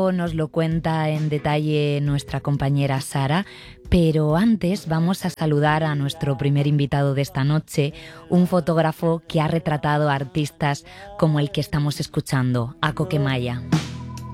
Todo nos lo cuenta en detalle nuestra compañera Sara, pero antes vamos a saludar a nuestro primer invitado de esta noche, un fotógrafo que ha retratado a artistas como el que estamos escuchando, Ako Kemaya.